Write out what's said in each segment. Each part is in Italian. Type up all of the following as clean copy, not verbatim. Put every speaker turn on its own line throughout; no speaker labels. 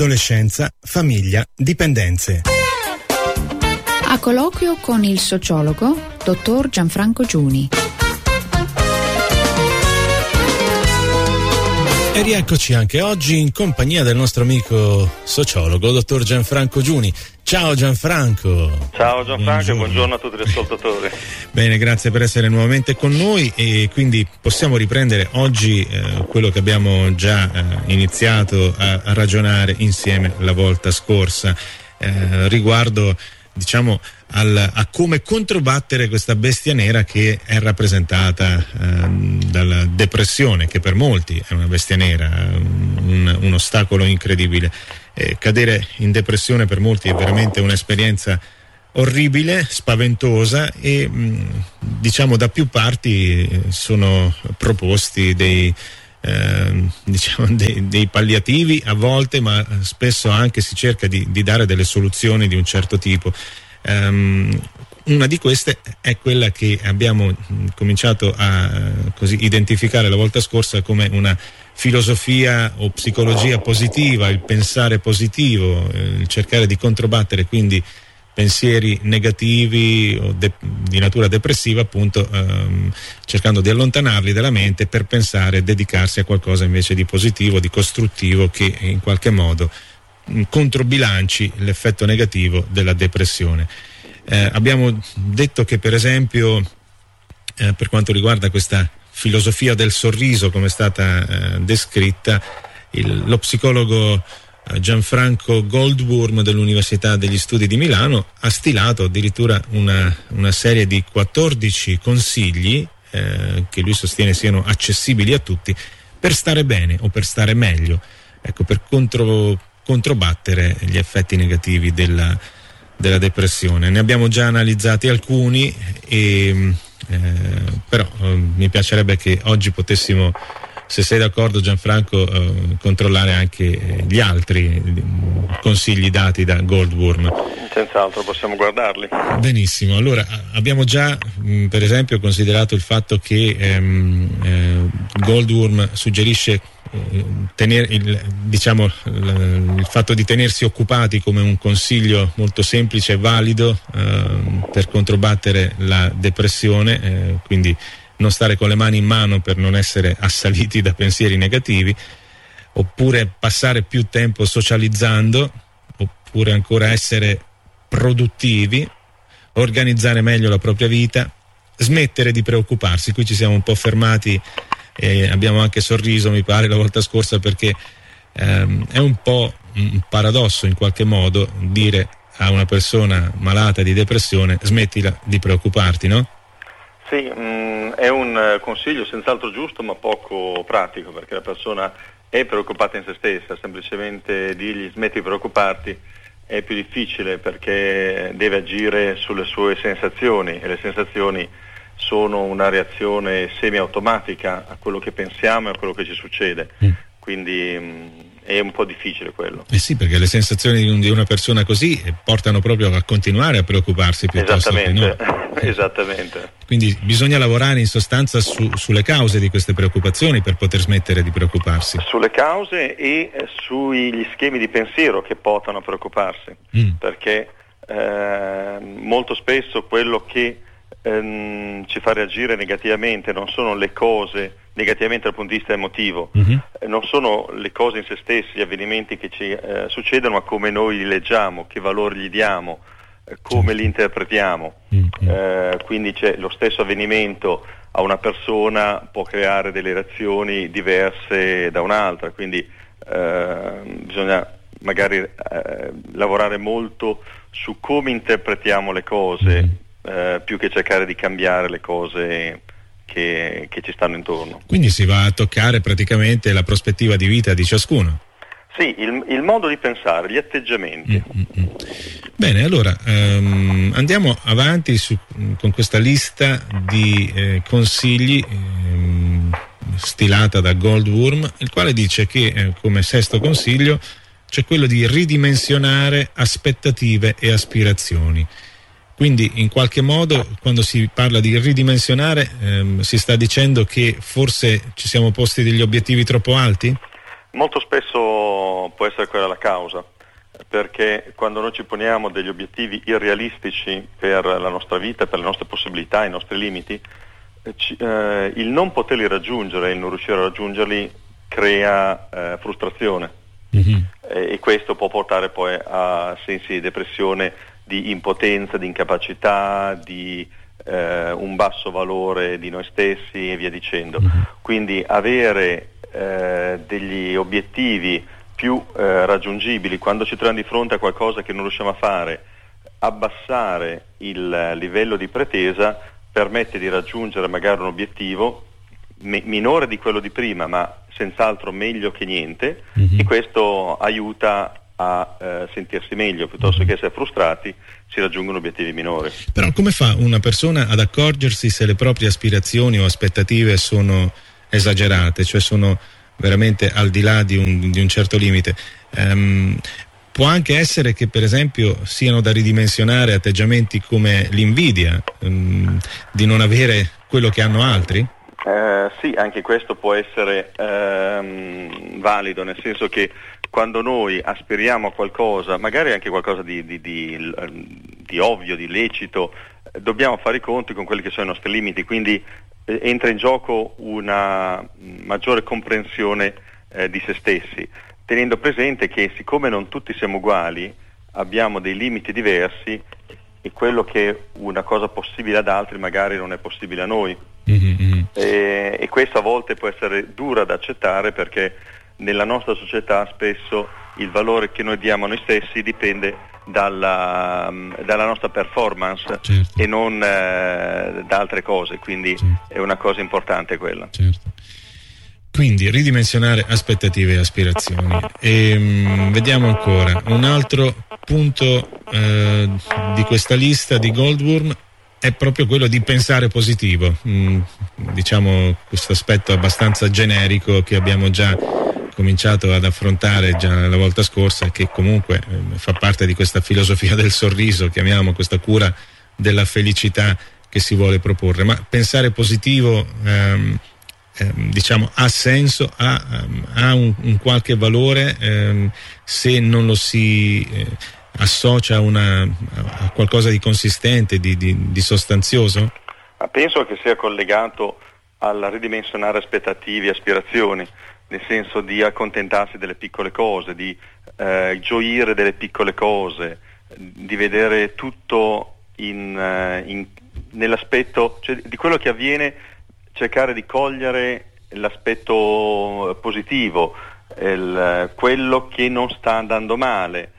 adolescenza, famiglia, dipendenze.
A colloquio con il sociologo dottor Gianfranco Giuni.
E rieccoci anche oggi in compagnia del nostro amico sociologo dottor Gianfranco Giuni. Ciao Gianfranco.
Ciao Gianfranco e buongiorno a tutti gli ascoltatori.
Bene, grazie per essere nuovamente con noi, e quindi possiamo riprendere oggi quello che abbiamo già iniziato a ragionare insieme la volta scorsa, riguardo, diciamo, a come controbattere questa bestia nera che è rappresentata dalla depressione, che per molti è una bestia nera, un ostacolo incredibile. Cadere in depressione per molti è veramente un'esperienza orribile, spaventosa, e diciamo da più parti sono proposti dei palliativi a volte, ma spesso anche si cerca di dare delle soluzioni di un certo tipo. Una di queste è quella che abbiamo cominciato a così identificare la volta scorsa come una filosofia o psicologia positiva, il pensare positivo, il cercare di controbattere quindi pensieri negativi o di natura depressiva, appunto, cercando di allontanarli dalla mente per pensare e dedicarsi a qualcosa invece di positivo, di costruttivo, che in qualche modo controbilanci l'effetto negativo della depressione. Abbiamo detto che, per esempio, per quanto riguarda questa filosofia del sorriso, come è stata descritta, lo psicologo Gianfranco Goldwurm dell'Università degli Studi di Milano ha stilato addirittura una serie di 14 consigli che lui sostiene siano accessibili a tutti per stare bene o per stare meglio, ecco, per controbattere gli effetti negativi della depressione. Ne abbiamo già analizzati alcuni, però mi piacerebbe che oggi potessimo, se sei d'accordo Gianfranco, controllare anche gli altri consigli dati da Goldwurm.
Senz'altro, possiamo guardarli.
Benissimo, allora abbiamo già per esempio considerato il fatto che Goldwurm suggerisce il fatto di tenersi occupati come un consiglio molto semplice e valido per controbattere la depressione, quindi non stare con le mani in mano per non essere assaliti da pensieri negativi, oppure passare più tempo socializzando, oppure ancora essere produttivi, organizzare meglio la propria vita, smettere di preoccuparsi. Qui ci siamo un po' fermati e abbiamo anche sorriso, mi pare, la volta scorsa, perché è un po' un paradosso in qualche modo dire a una persona malata di depressione: smettila di preoccuparti, no?
Sì, è un consiglio senz'altro giusto ma poco pratico, perché la persona è preoccupata in se stessa. Semplicemente dirgli smetti di preoccuparti è più difficile, perché deve agire sulle sue sensazioni, e le sensazioni sono una reazione semi-automatica a quello che pensiamo e a quello che ci succede. Quindi è un po' difficile quello.
Sì, perché le sensazioni di una persona così portano proprio a continuare a preoccuparsi piuttosto che no.
Esattamente.
Quindi bisogna lavorare in sostanza sulle cause di queste preoccupazioni per poter smettere di preoccuparsi.
Sulle cause e sugli schemi di pensiero che portano a preoccuparsi, perché molto spesso quello che ci fa reagire negativamente non sono le cose, negativamente dal punto di vista emotivo, non sono le cose in se stesse, gli avvenimenti che ci succedono, ma come noi li leggiamo, che valore gli diamo, come li interpretiamo. Quindi c'è lo stesso avvenimento a una persona può creare delle reazioni diverse da un'altra, quindi bisogna magari lavorare molto su come interpretiamo le cose, più che cercare di cambiare le cose che ci stanno intorno. Quindi
si va a toccare praticamente la prospettiva di vita di ciascuno.
Sì, il modo di pensare, gli atteggiamenti.
Bene, allora andiamo avanti con questa lista di consigli stilata da Goldwurm, il quale dice che come sesto consiglio c'è quello di ridimensionare aspettative e aspirazioni. Quindi in qualche modo, quando si parla di ridimensionare, si sta dicendo che forse ci siamo posti degli obiettivi troppo alti?
Molto spesso può essere quella la causa, perché quando noi ci poniamo degli obiettivi irrealistici per la nostra vita, per le nostre possibilità, i nostri limiti, il non poterli raggiungere, il non riuscire a raggiungerli crea frustrazione, e questo può portare poi a sensi di depressione, di impotenza, di incapacità, di un basso valore di noi stessi e via dicendo. Quindi avere degli obiettivi più raggiungibili quando ci troviamo di fronte a qualcosa che non riusciamo a fare, abbassare il livello di pretesa permette di raggiungere magari un obiettivo minore di quello di prima, ma senz'altro meglio che niente, e questo aiuta a sentirsi meglio. Piuttosto che essere frustrati, si raggiungono obiettivi minori.
Però come fa una persona ad accorgersi se le proprie aspirazioni o aspettative sono esagerate, cioè sono veramente al di là di un certo limite? Può anche essere che per esempio siano da ridimensionare atteggiamenti come l'invidia, di non avere quello che hanno altri?
Sì, anche questo può essere valido, nel senso che quando noi aspiriamo a qualcosa, magari anche qualcosa di ovvio, di lecito, dobbiamo fare i conti con quelli che sono i nostri limiti, quindi entra in gioco una maggiore comprensione di se stessi, tenendo presente che siccome non tutti siamo uguali, abbiamo dei limiti diversi, e quello che è una cosa possibile ad altri magari non è possibile a noi. E questo a volte può essere dura da accettare, perché nella nostra società spesso il valore che noi diamo a noi stessi dipende dalla nostra performance, certo, e non da altre cose, quindi certo, è una cosa importante quella.
Certo. Quindi ridimensionare aspettative e aspirazioni. E vediamo ancora un altro punto di questa lista di Goldwurm è proprio quello di pensare positivo, diciamo questo aspetto abbastanza generico che abbiamo già cominciato ad affrontare già la volta scorsa, che comunque fa parte di questa filosofia del sorriso, chiamiamo questa cura della felicità che si vuole proporre. Ma pensare positivo diciamo ha senso, ha un qualche valore se non lo si associa a qualcosa di consistente, di sostanzioso?
Ma penso che sia collegato al ridimensionare aspettative e aspirazioni, nel senso di accontentarsi delle piccole cose, di gioire delle piccole cose, di vedere tutto nell'aspetto, cioè di quello che avviene, cercare di cogliere l'aspetto positivo, quello che non sta andando male,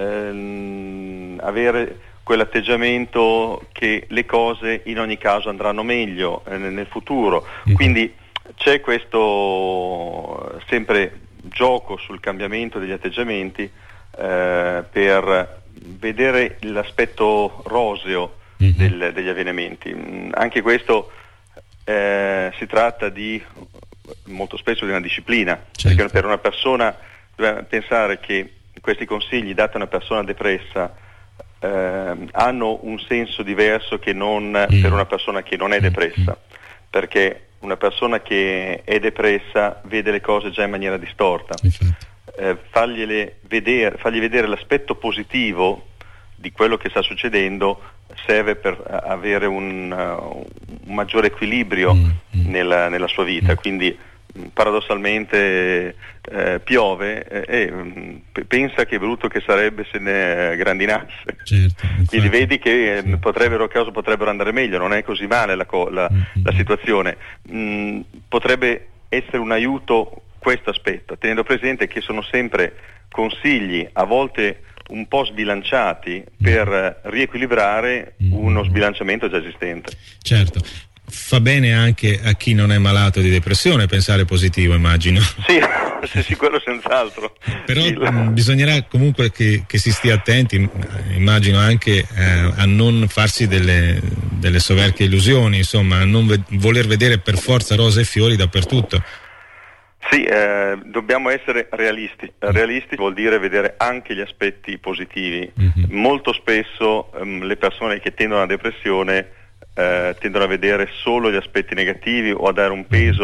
avere quell'atteggiamento che le cose in ogni caso andranno meglio nel futuro. Quindi c'è questo sempre gioco sul cambiamento degli atteggiamenti per vedere l'aspetto roseo degli avvenimenti. Anche questo si tratta molto spesso di una disciplina, certo, perché per una persona dobbiamo pensare che questi consigli dati a una persona depressa hanno un senso diverso che non per una persona che non è depressa, perché una persona che è depressa vede le cose già in maniera distorta. Fargli vedere l'aspetto positivo di quello che sta succedendo serve per avere un maggiore equilibrio nella sua vita. Quindi paradossalmente piove e pensa che brutto che sarebbe se ne grandinasse. Certo, quindi vedi che sì, potrebbero andare meglio, non è così male la situazione. Potrebbe essere un aiuto questo aspetto, tenendo presente che sono sempre consigli a volte un po' sbilanciati per riequilibrare uno sbilanciamento già esistente.
Certo. Fa bene anche a chi non è malato di depressione pensare positivo, immagino.
Sì, quello senz'altro.
Però bisognerà comunque che si stia attenti, immagino anche a non farsi delle soverchie illusioni, insomma, a non voler vedere per forza rose e fiori dappertutto.
Sì, dobbiamo essere realisti. Realisti vuol dire vedere anche gli aspetti positivi. Molto spesso le persone che tendono alla depressione tendono a vedere solo gli aspetti negativi o a dare un peso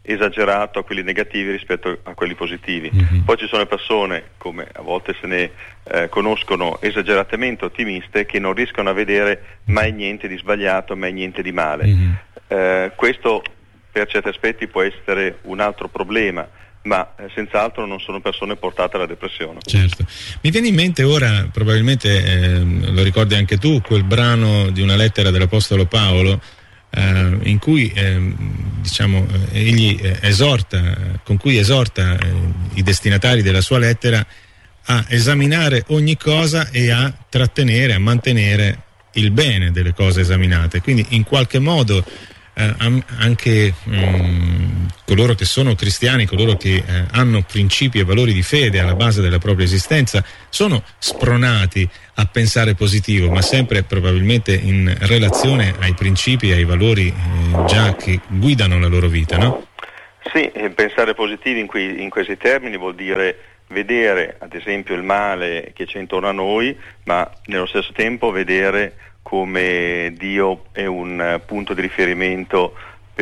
esagerato a quelli negativi rispetto a quelli positivi. Poi ci sono persone, come a volte se ne conoscono, esageratamente ottimiste, che non riescono a vedere mai niente di sbagliato, mai niente di male. Questo per certi aspetti può essere un altro problema, ma senz'altro non sono persone portate alla depressione.
Certo. Mi viene in mente ora, probabilmente lo ricordi anche tu, quel brano di una lettera dell'Apostolo Paolo, in cui egli con cui esorta i destinatari della sua lettera a esaminare ogni cosa e a trattenere, a mantenere il bene delle cose esaminate. Quindi in qualche modo anche coloro che sono cristiani, coloro che hanno principi e valori di fede alla base della propria esistenza, sono spronati a pensare positivo, ma sempre probabilmente in relazione ai principi e ai valori già che guidano la loro vita, no?
Sì, pensare positivi in questi termini vuol dire vedere ad esempio il male che c'è intorno a noi, ma nello stesso tempo vedere come Dio è un punto di riferimento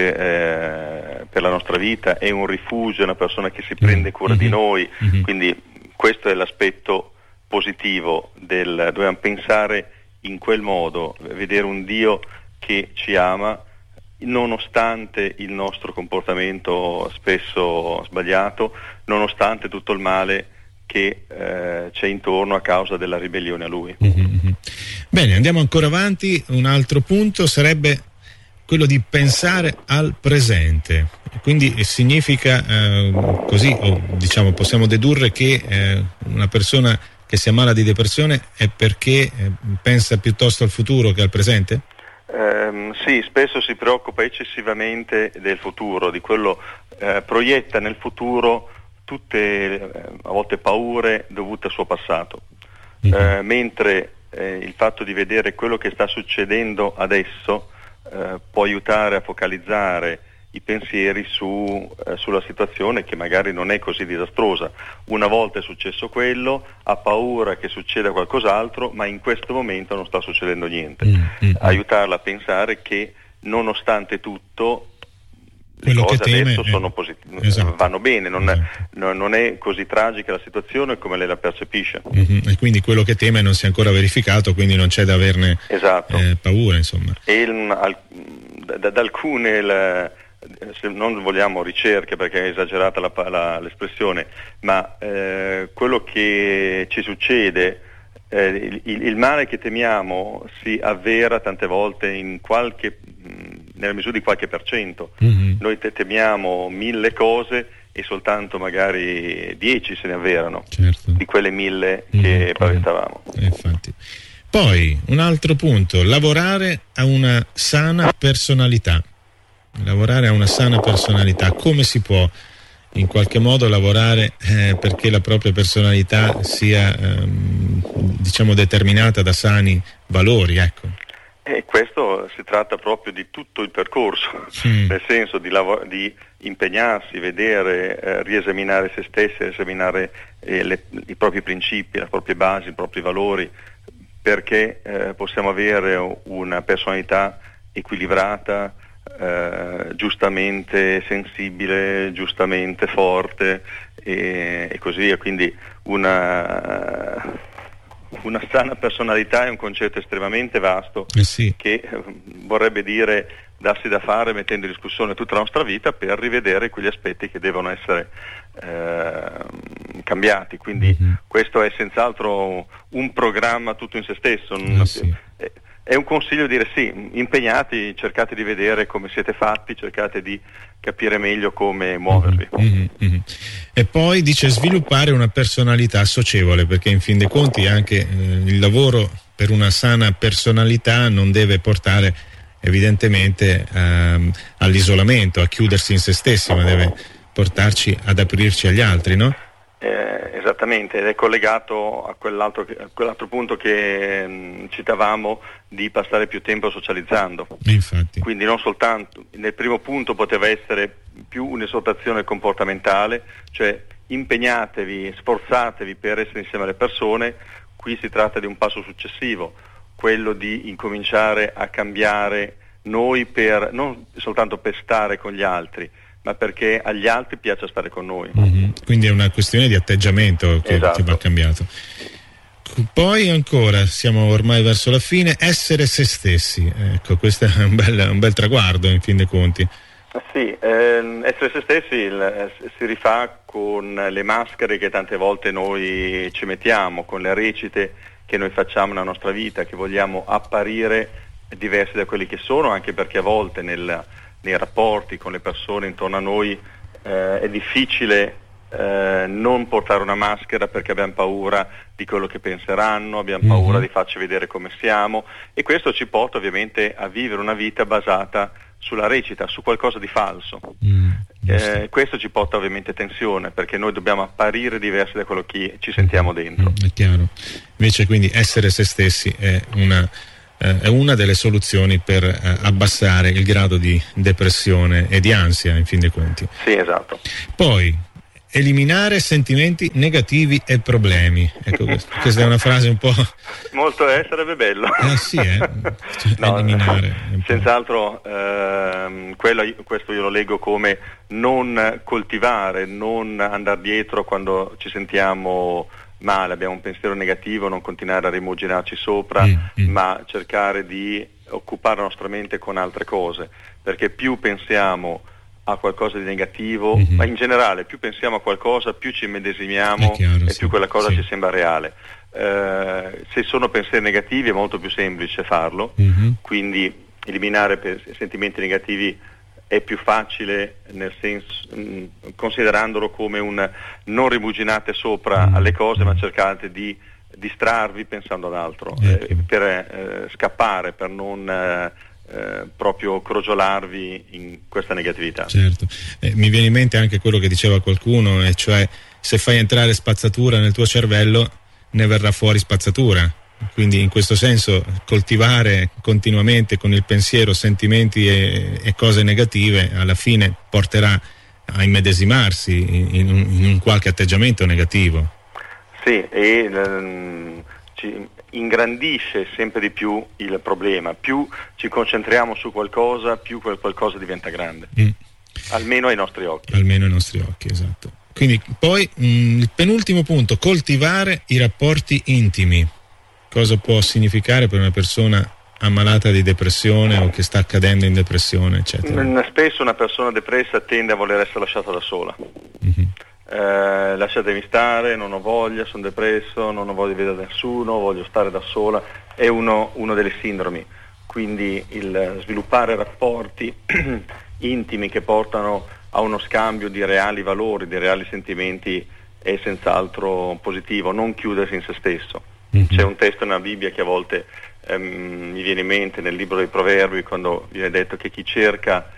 per la nostra vita, è un rifugio, è una persona che si prende cura di noi, quindi questo è l'aspetto positivo dobbiamo pensare in quel modo, vedere un Dio che ci ama nonostante il nostro comportamento spesso sbagliato, nonostante tutto il male che c'è intorno a causa della ribellione a Lui.
Bene, andiamo ancora avanti. Un altro punto sarebbe quello di pensare al presente, quindi significa così, o diciamo possiamo dedurre che una persona che si ammala di depressione è perché pensa piuttosto al futuro che al presente?
Sì, spesso si preoccupa eccessivamente del futuro, di quello, proietta nel futuro tutte a volte paure dovute al suo passato, mentre il fatto di vedere quello che sta succedendo adesso può aiutare a focalizzare i pensieri sulla situazione che magari non è così disastrosa. Una volta è successo quello, ha paura che succeda qualcos'altro, ma in questo momento non sta succedendo niente. Aiutarla a pensare che nonostante tutto le
quello
cose
che teme
adesso sono positive,
esatto,
vanno bene, non è così tragica la situazione come lei la percepisce.
E quindi quello che teme non si è ancora verificato, quindi non c'è da averne paura, insomma.
E da alcune se non vogliamo ricerche perché è esagerata l'espressione, ma quello che ci succede, il male che temiamo si avvera tante volte nella misura di qualche percento. Noi temiamo 1000 cose e soltanto magari 10 se ne avverano, certo, di quelle 1000 che paventavamo.
Infatti. Poi un altro punto, lavorare a una sana personalità. Come si può in qualche modo lavorare perché la propria personalità sia diciamo determinata da sani valori, ecco?
E questo si tratta proprio di tutto il percorso, nel senso di impegnarsi, vedere, riesaminare se stessi, esaminare i propri principi, le proprie basi, i propri valori, perché possiamo avere una personalità equilibrata, giustamente sensibile, giustamente forte e così via. Quindi una sana personalità è un concetto estremamente vasto, che vorrebbe dire darsi da fare mettendo in discussione tutta la nostra vita per rivedere quegli aspetti che devono essere cambiati. Quindi questo è senz'altro un programma tutto in se stesso. È un consiglio dire sì, impegnati, cercate di vedere come siete fatti, cercate di capire meglio come muovervi.
E poi dice sviluppare una personalità socievole, perché in fin dei conti anche il lavoro per una sana personalità non deve portare evidentemente all'isolamento, a chiudersi in se stessi, ma deve portarci ad aprirci agli altri, no?
Esattamente, ed è collegato a quell'altro punto che citavamo, di passare più tempo socializzando.
Infatti.
Quindi non soltanto, nel primo punto poteva essere più un'esortazione comportamentale, cioè impegnatevi, sforzatevi per essere insieme alle persone. Qui si tratta di un passo successivo, quello di incominciare a cambiare noi non soltanto per stare con gli altri, ma perché agli altri piace stare con noi.
Quindi è una questione di atteggiamento che va cambiato. Poi ancora, siamo ormai verso la fine, essere se stessi, ecco, questo è un bel traguardo in fin dei conti.
Sì, essere se stessi si rifà con le maschere che tante volte noi ci mettiamo, con le recite che noi facciamo nella nostra vita, che vogliamo apparire diversi da quelli che sono, anche perché a volte nei rapporti con le persone intorno a noi è difficile non portare una maschera, perché abbiamo paura di quello che penseranno, abbiamo paura di farci vedere come siamo, e questo ci porta ovviamente a vivere una vita basata sulla recita, su qualcosa di falso. Questo ci porta ovviamente tensione, perché noi dobbiamo apparire diversi da quello che ci sentiamo dentro.
È chiaro. Invece quindi essere se stessi è una delle soluzioni per abbassare il grado di depressione e di ansia, in fin dei conti.
Sì, esatto.
Poi eliminare sentimenti negativi e problemi. Ecco, questa è una frase un po'...
Molto, sarebbe bello.
Sì, eliminare.
Senz'altro, questo io lo leggo come non coltivare, non andare dietro quando ci sentiamo male, abbiamo un pensiero negativo, non continuare a rimuginarci sopra, ma cercare di occupare la nostra mente con altre cose, perché più pensiamo a qualcosa di negativo, ma in generale più pensiamo a qualcosa, più ci immedesimiamo e più quella cosa ci sembra reale. Se sono pensieri negativi è molto più semplice farlo, quindi eliminare sentimenti negativi è più facile, nel senso, considerandolo come un non rimuginate sopra alle cose, ma cercate di distrarvi pensando ad altro, per scappare, per non proprio crogiolarvi in questa negatività.
Certo, mi viene in mente anche quello che diceva qualcuno, e cioè se fai entrare spazzatura nel tuo cervello ne verrà fuori spazzatura. Quindi in questo senso coltivare continuamente con il pensiero sentimenti e cose negative alla fine porterà a immedesimarsi in un qualche atteggiamento negativo.
Sì, e ci ingrandisce sempre di più il problema. Più ci concentriamo su qualcosa, più quel qualcosa diventa grande. Almeno ai nostri occhi.
Almeno ai nostri occhi, esatto. Quindi poi il penultimo punto, coltivare i rapporti intimi. Cosa può significare per una persona ammalata di depressione o che sta cadendo in depressione, eccetera?
Spesso una persona depressa tende a voler essere lasciata da sola. Lasciatemi stare, non ho voglia, sono depresso, non ho voglia di vedere nessuno, voglio stare da sola, è uno delle sindromi. Quindi il sviluppare rapporti intimi che portano a uno scambio di reali valori, di reali sentimenti è senz'altro positivo, non chiudersi in se stesso. C'è un testo nella Bibbia che a volte mi viene in mente, nel libro dei Proverbi, quando viene detto che chi cerca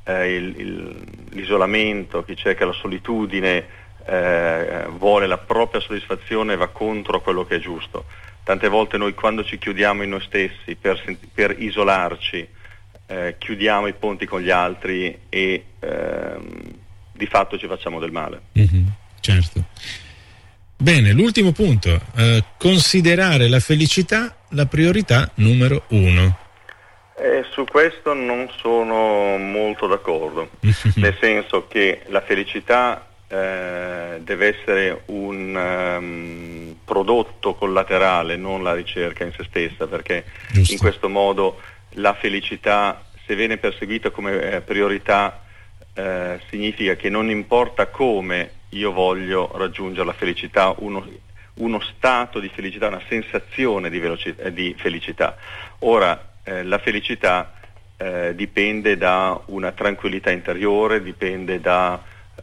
l'isolamento, chi cerca la solitudine, vuole la propria soddisfazione e va contro quello che è giusto. Tante volte noi, quando ci chiudiamo in noi stessi per isolarci, chiudiamo i ponti con gli altri e di fatto ci facciamo del male.
Certo. Bene, l'ultimo punto, considerare la felicità la priorità numero 1.
Su questo non sono molto d'accordo, nel senso che la felicità deve essere un prodotto collaterale, non la ricerca in se stessa, perché
Giusto.
In questo modo la felicità, se viene perseguita come priorità, significa che non importa come io voglio raggiungere la felicità, uno stato di felicità, una sensazione di felicità. Ora, la felicità dipende da una tranquillità interiore, dipende da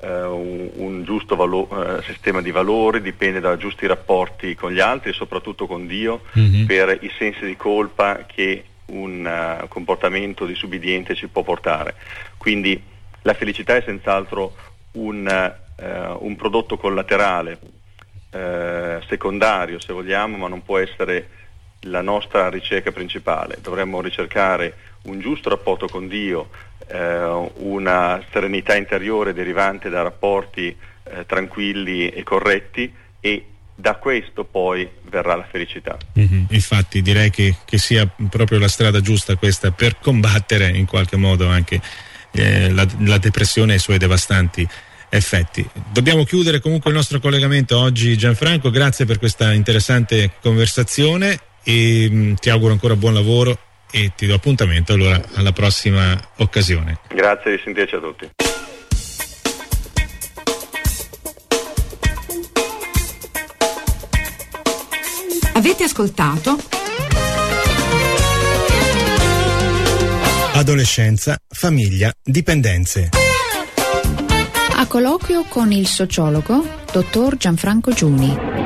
un giusto sistema di valori, dipende da giusti rapporti con gli altri e soprattutto con Dio, per i sensi di colpa che un comportamento disubbidiente ci può portare. Quindi la felicità è senz'altro un prodotto collaterale, secondario se vogliamo, ma non può essere la nostra ricerca principale. Dovremmo ricercare un giusto rapporto con Dio, una serenità interiore derivante da rapporti tranquilli e corretti, e da questo poi verrà la felicità.
Infatti direi che sia proprio la strada giusta questa per combattere in qualche modo anche la depressione e i suoi devastanti effetti. Dobbiamo chiudere comunque il nostro collegamento oggi, Gianfranco, grazie per questa interessante conversazione e ti auguro ancora buon lavoro e ti do appuntamento allora alla prossima occasione.
Grazie, risentirci a tutti.
Avete ascoltato
Adolescenza, famiglia, dipendenze.
A colloquio con il sociologo dottor Gianfranco Giuni.